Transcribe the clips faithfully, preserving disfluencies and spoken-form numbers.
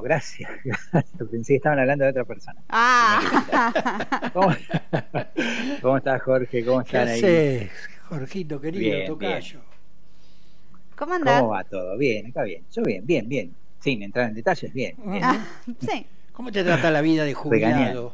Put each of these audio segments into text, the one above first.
gracias, gracias. Pensé que estaban hablando de otra persona. Ah. ¿Cómo, ¿Cómo estás, Jorge? ¿Cómo ¿Qué están ahí? haces, Jorgito querido, Bien, tocayo? bien. ¿Cómo andás? ¿Cómo va todo? Bien, acá bien. Yo bien, bien, bien. Sin entrar en detalles, bien. bien. Ah, sí. ¿Cómo te trata la vida de jubilado?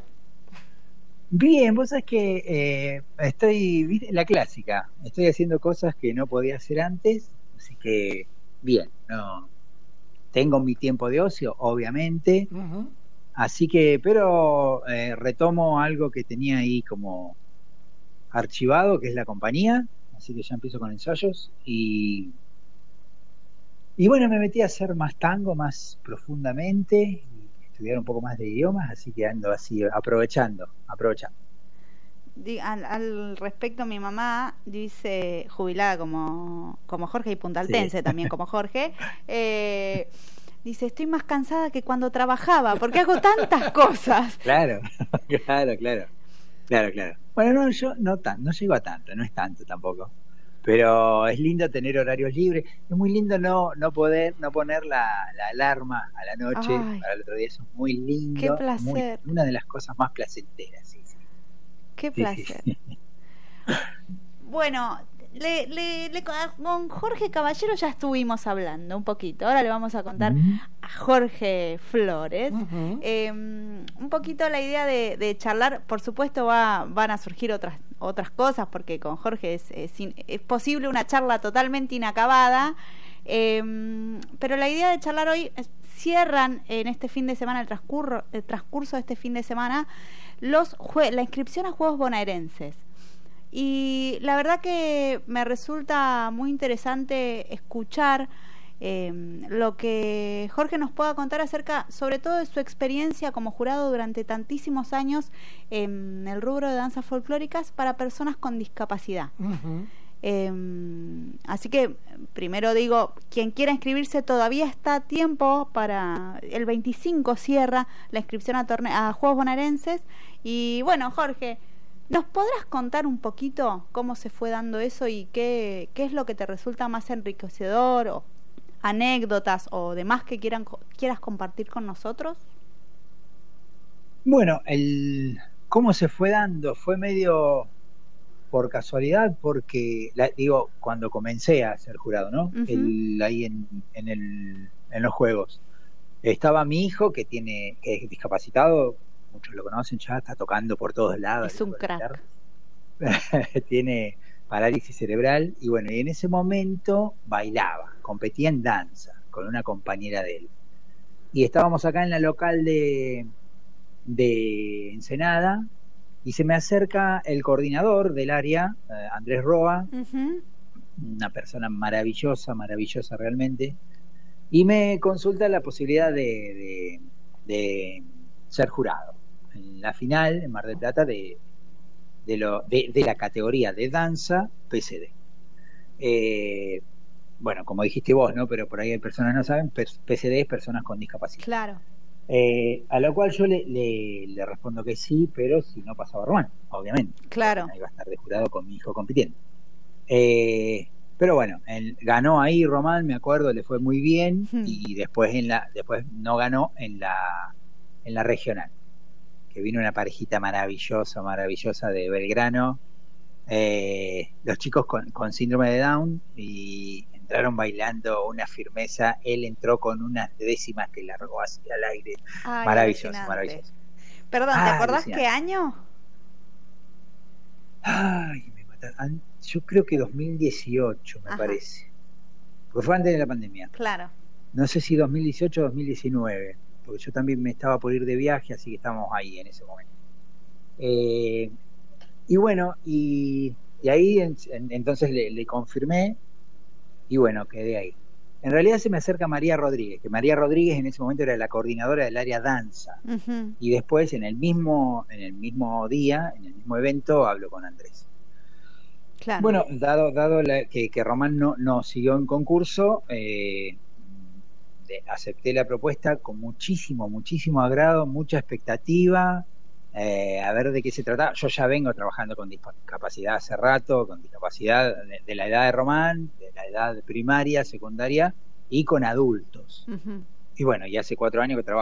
Bien, vos sabés que eh, estoy, ¿viste? La clásica, estoy haciendo cosas que no podía hacer antes, así que bien, no tengo mi tiempo de ocio, obviamente, Uh-huh. así que, pero eh, retomo algo que tenía ahí como archivado, que es la compañía, así que ya empiezo con ensayos y y bueno, me metí a hacer más tango, más profundamente, y estudiar un poco más de idiomas, así que ando así aprovechando, aprovechando. Di- Al, al respecto, mi mamá dice, jubilada como, como Jorge y puntaltense Sí. también como Jorge, eh, dice, estoy más cansada que cuando trabajaba, porque hago tantas cosas. Claro, claro, claro, claro, claro. Bueno, no, yo no tan, no llego a tanto, no es tanto tampoco. Pero es lindo tener horarios libres. Es muy lindo no, no poder, no poner la, la alarma a la noche Ay, para el otro día. Eso es muy qué lindo, muy, placer, una de las cosas más placenteras, sí, sí. qué Sí, sí, placer. sí. Bueno, le, le, le- con Jorge Caballero ya estuvimos hablando un poquito. Ahora le vamos a contar Mm, a Jorge Flores Uh-huh. eh, un poquito la idea de, de charlar. Por supuesto va, van a surgir otras otras cosas, porque con Jorge es, es, in- es posible una charla totalmente inacabada. Eh, pero la idea de charlar hoy es, cierran en este fin de semana, el transcurso, el transcurso de este fin de semana, los jue- la inscripción a Juegos Bonaerenses. Y la verdad que me resulta muy interesante escuchar eh, lo que Jorge nos pueda contar acerca, sobre todo, de su experiencia como jurado durante tantísimos años en el rubro de danzas folclóricas para personas con discapacidad. Uh-huh. Eh, así que primero digo, quien quiera inscribirse todavía está a tiempo. Para el veinticinco cierra la inscripción a, torne- a Juegos Bonaerenses. Y bueno, Jorge, ¿nos podrás contar un poquito cómo se fue dando eso y qué, qué es lo que te resulta más enriquecedor, o anécdotas o demás que quieran quieras compartir con nosotros? Bueno, el cómo se fue dando fue medio por casualidad, porque la- digo, cuando comencé a ser jurado, ¿no? Uh-huh. El, ahí en, en, el, en los juegos. Estaba mi hijo que tiene, que es discapacitado, muchos lo conocen ya, está tocando por todos lados. Es un crack. Tiene parálisis cerebral y bueno, y en ese momento bailaba, competía en danza con una compañera de él. Y estábamos acá en la local de, de Ensenada y se me acerca el coordinador del área, eh, Andrés Roa, Uh-huh. una persona maravillosa, maravillosa realmente, y me consulta la posibilidad de, de, de ser jurado en la final en Mar del Plata de, de, lo, de, de la categoría de danza P C D. Eh, bueno, como dijiste vos, ¿no? Pero por ahí hay personas que no saben, P C D es personas con discapacidad. Claro. Eh, a lo cual yo le, le, le respondo que sí, pero si no pasaba Román, obviamente. Claro. Ahí va a estar de jurado con mi hijo compitiendo. Eh, pero bueno, él ganó ahí Román, me acuerdo, le fue muy bien, Hmm. y después en la, después no ganó en la, en la regional, que vino una parejita maravillosa, maravillosa de Belgrano, eh, los chicos con, con síndrome de Down, y entraron bailando una firmeza. Él entró con unas décimas que largó hacia el aire. Ay, Maravilloso, alucinante. maravilloso. Perdón, ¿te Ah, acordás alucinante. qué año? Ay, me mataron. Yo creo que dos mil dieciocho, me Ajá. parece. Porque fue antes de la pandemia. Claro. No sé si dos mil dieciocho o dos mil diecinueve, porque yo también me estaba por ir de viaje, así que estábamos ahí en ese momento. Eh, y bueno, y, y ahí en, en, entonces le, le confirmé, y bueno, quedé ahí. En realidad se me acerca María Rodríguez, que María Rodríguez en ese momento era la coordinadora del área danza. Uh-huh. Y después en el mismo, en el mismo día, en el mismo evento, hablo con Andrés. Claro. Bueno, dado, dado la, que, que Román no, no siguió en concurso, eh, de, acepté la propuesta con muchísimo, muchísimo agrado, mucha expectativa, eh, a ver de qué se trataba. Yo ya vengo trabajando con discapacidad hace rato, con discapacidad de, de la edad de Román, de la edad primaria, secundaria y con adultos. Uh-huh. Y bueno, y hace cuatro años que trabajo